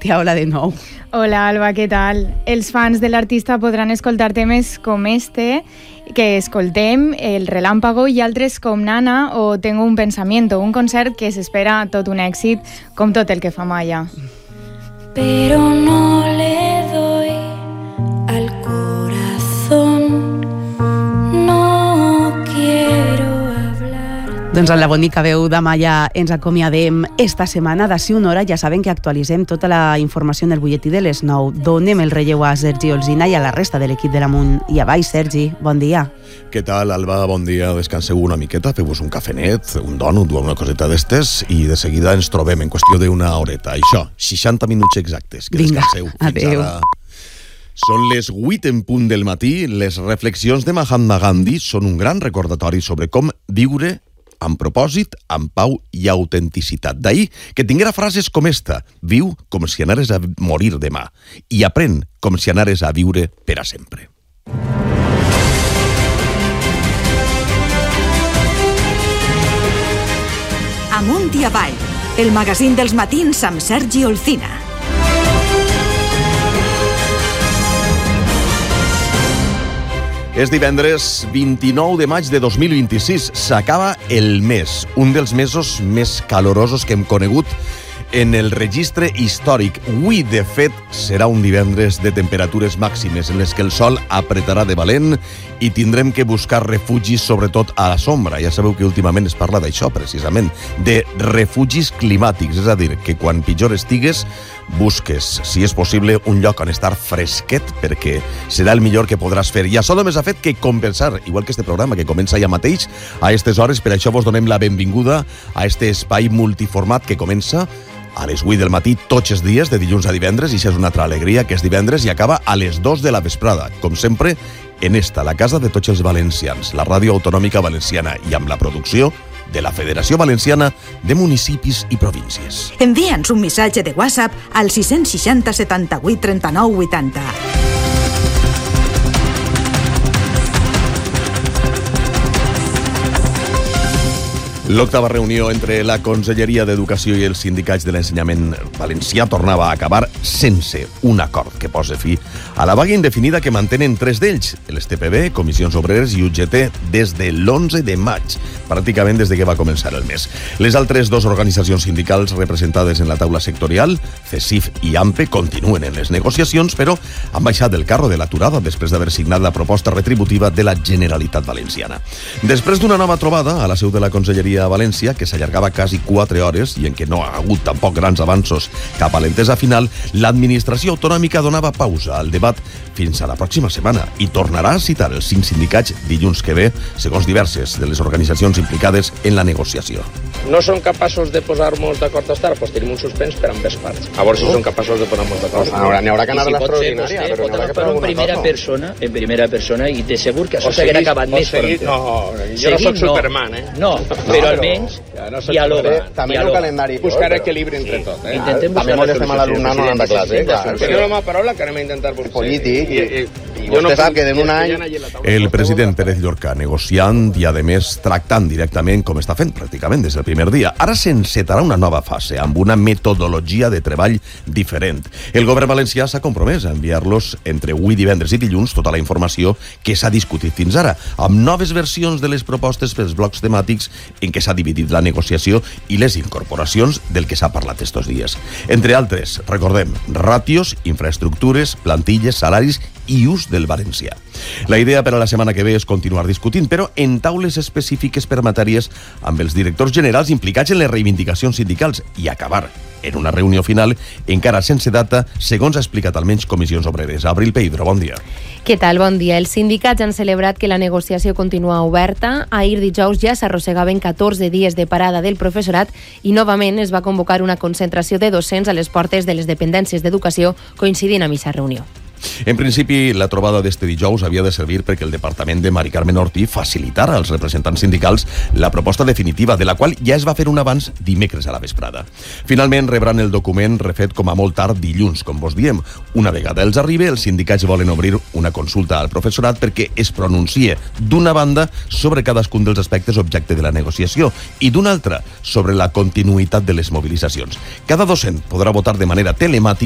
Núria, hola de nou. Hola, Alba, què tal? Els fans de l'artista podran escoltar temes com este, que escoltem, El Relámpago, i altres com Nana o Tengo un pensamiento, un concert que s'espera tot un èxit, com tot el que fa Maya. Pero no le doy al corazón, no quiero hablar. Doncs amb la bonica veu de Maya ens acomiadem esta setmana. D'ací una hora ja saben que actualitzem tota la informació en el butlletí de les 9. Donem el relleu a Sergi Olsina i a la resta de l'equip de l'Amunt i Avall. Sergi, bon dia. Què tal, Alba? Bon dia. Descanseu una miqueta, feu-vos un cafenet, un dònut o una coseta d'estes i de seguida ens trobem en qüestió d'una horeta. Això, 60 minuts exactes. Que vinga, descanseu. adeu. Ara... Són les 8 en punt del matí. Les reflexions de Mahatma Gandhi són un gran recordatori sobre com viure amb propòsit, amb pau i autenticitat. D'ahir que tinguera frases com esta: viu com si anares a morir demà i aprèn com si anares a viure per a sempre. Amunt i Avall, el magazín dels matins amb Sergi Olcina. És divendres 29 de maig de 2026. S'acaba el mes, un dels mesos més calorosos que hem conegut en el registre històric. Avui, de fet, serà un divendres de temperatures màximes en les que el sol apretarà de valent i tindrem que buscar refugis, sobretot a la sombra. Ja sabeu que últimament es parla d'això, precisament, de refugis climàtics, és a dir, que quan pitjor estigues, busques, si és possible, un lloc on estar fresquet, perquè serà el millor que podràs fer. I això només ha fet que compensar, igual que este programa que comença ja mateix, a aquestes hores. Per això vos donem la benvinguda a este espai multiformat que comença a les 8 del matí tots els dies, de dilluns a divendres, i això és una altra alegria, que és divendres, i acaba a les 2 de la vesprada, com sempre, en esta, la casa de tots els valencians, la Ràdio Autonòmica Valenciana, i amb la producció de la Federació Valenciana de Municipis i Províncies. Envia'ns un missatge de WhatsApp al 660 78 39 80. L'octava reunió entre la Conselleria d'Educació i els sindicats de l'ensenyament valencià tornava a acabar sense un acord que posi fi a la vaga indefinida que mantenen tres d'ells, l'STPB, Comissions Obreres i UGT, des de l'11 de maig, pràcticament des de que va començar el mes. Les altres dues organitzacions sindicals representades en la taula sectorial, CESIF i AMPE, continuen en les negociacions, però han baixat del carro de l'aturada després d'haver signat la proposta retributiva de la Generalitat Valenciana. Després d'una nova trobada a la seu de la Conselleria a València, que s'allargava quasi 4 hores i en què no ha hagut tampoc grans avanços cap a l'entesa final, l'administració autonòmica donava pausa al debat fins a la pròxima setmana i tornarà a citar els 5 sindicats dilluns que ve, segons diverses de les organitzacions implicades en la negociació. No són capaços de posar-nos d'acord a estar, doncs tenim un suspens per ambes parts. A veure si són capaços de posar-nos d'acord. N'hi haurà que anar a l'extraordinària, però n'hi haurà que fer alguna cosa. En primera persona, i de segur que això s'haguera acabat més pronto. No, jo no soc Superman, No, però almenys dialoga. També el calendari. Buscar equilibri entre tot. Intentem buscar també molestem a l'alumnat no anant a classe. Teniu la meva paraula que anem a intentar buscar. Polític, i vostè sap que en un any... El president Pérez Llorca negociant i, a més, tractant directament, com està fent pràcticament des del primer dia. Ara s'encetarà una nova fase, amb una metodologia de treball diferent. El govern valencià s'ha compromès a enviar-los entre avui, divendres i dilluns tota la informació que s'ha discutit fins ara, amb noves versions de les propostes pels blocs temàtics en què s'ha dividit la negociació i les incorporacions del que s'ha parlat estos dies. Entre altres, recordem, ràtios, infraestructures, plantilles, salaris i ús del valencià. La idea per a la setmana que ve és continuar discutint, però en taules específiques per matèries amb els directors generals implicats en les reivindicacions sindicals i acabar en una reunió final encara sense data, segons ha explicat almenys Comissions Obreres. Abril Peidro, bon dia. Què tal? Bon dia. Els sindicats han celebrat que la negociació continua oberta. Ahir dijous ja s'arrossegaven 14 dies de parada del professorat i novament es va convocar una concentració de docents a les portes de les dependències d'educació coincidint amb aquesta reunió. En principi, la trobada d'este dijous havia de servir perquè el departament de Mari Carmen Ortí facilitara als representants sindicals la proposta definitiva, de la qual ja es va fer un avanç dimecres a la vesprada. Finalment, rebran el document refet com a molt tard dilluns, com vos diem. Una vegada els arribi, els sindicats volen obrir una consulta al professorat perquè es pronuncie d'una banda sobre cadascun dels aspectes objecte de la negociació i d'una altra sobre la continuïtat de les mobilitzacions. Cada docent podrà votar de manera telemàtica